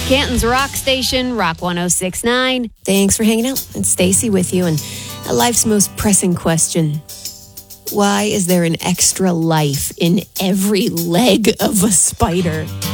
Canton's Rock Station, Rock 106.9. Thanks for hanging out. It's Stacy with you. And life's most pressing question. Why is there an extra life in every leg of a spider?